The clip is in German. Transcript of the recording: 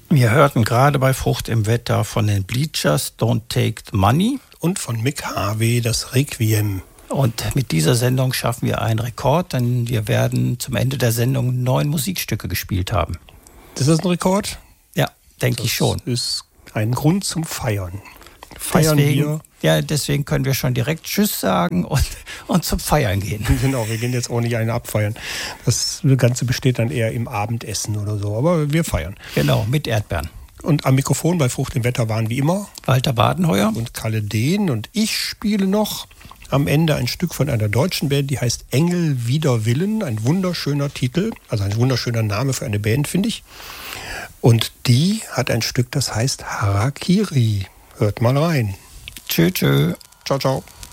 Wir hörten gerade bei Frucht im Wetter von den Bleachers Don't Take the Money. Und von Mick Harvey das Requiem. Und mit dieser Sendung schaffen wir einen Rekord, denn wir werden zum Ende der Sendung 9 Musikstücke gespielt haben. Ist das ein Rekord? Ja, denke ich schon. Das ist ein Grund zum Feiern. Feiern wir. Ja, deswegen können wir schon direkt Tschüss sagen und zum Feiern gehen. Genau, wir gehen jetzt auch nicht einen abfeiern. Das Ganze besteht dann eher im Abendessen oder so, aber wir feiern. Genau, mit Erdbeeren. Und am Mikrofon bei Frucht im Wetter waren wie immer Walter Badenheuer und Kalle Dehn. Und ich spiele noch am Ende ein Stück von einer deutschen Band, die heißt Engel wider Willen. Ein wunderschöner Titel, also ein wunderschöner Name für eine Band, finde ich. Und die hat ein Stück, das heißt Harakiri. Hört mal rein. Tschö, tschö. Ciao, ciao.